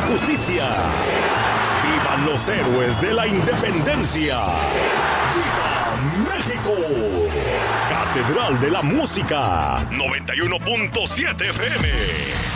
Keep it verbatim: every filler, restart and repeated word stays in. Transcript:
justicia. ¡Vivan los héroes de la independencia! ¡Viva México! Catedral de la Música, noventa y uno punto siete F M.